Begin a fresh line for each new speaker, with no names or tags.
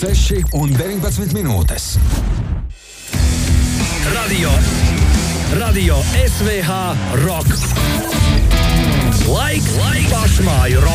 6 un 19 minūtes.
Radio SVH Rock. Laiks pašmāju roka.